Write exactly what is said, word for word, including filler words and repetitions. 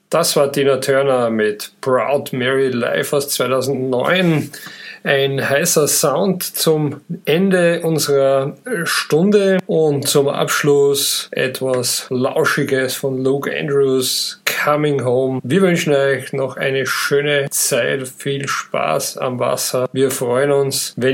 Das war Tina Turner mit Proud Mary Live aus zweitausendneun. Ein heißer Sound zum Ende unserer Stunde und zum Abschluss etwas Lauschiges von Luke Andrews, Coming Home. Wir wünschen euch noch eine schöne Zeit, viel Spaß am Wasser. Wir freuen uns, wenn